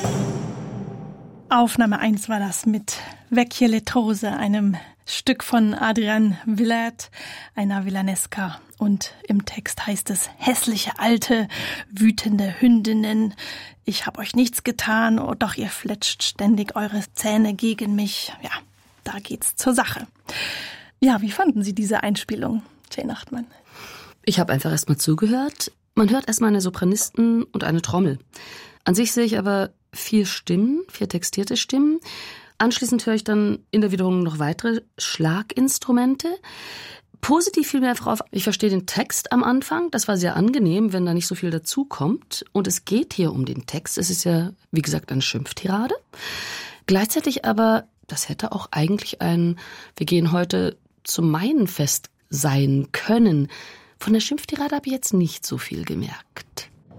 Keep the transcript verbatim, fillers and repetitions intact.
Aufnahme eins war das mit Vecchie Letrose, einem Stück von Adrian Villert, einer Villanesca. Und im Text heißt es: hässliche alte, wütende Hündinnen, ich hab euch nichts getan, oh, doch ihr fletscht ständig eure Zähne gegen mich. Ja, da geht's zur Sache. Ja, wie fanden Sie diese Einspielung, Jane Achtmann? Ich habe einfach erstmal zugehört. Man hört erstmal eine Sopranistin und eine Trommel. An sich sehe ich aber vier Stimmen, vier textierte Stimmen. Anschließend höre ich dann in der Wiederholung noch weitere Schlaginstrumente. Positiv fiel mir einfach auf, ich verstehe den Text am Anfang. Das war sehr angenehm, wenn da nicht so viel dazukommt. Und es geht hier um den Text. Es ist ja, wie gesagt, eine Schimpftirade. Gleichzeitig aber, das hätte auch eigentlich ein, wir gehen heute zum Mainfest sein können. Von der Schimpftirade habe ich jetzt nicht so viel gemerkt.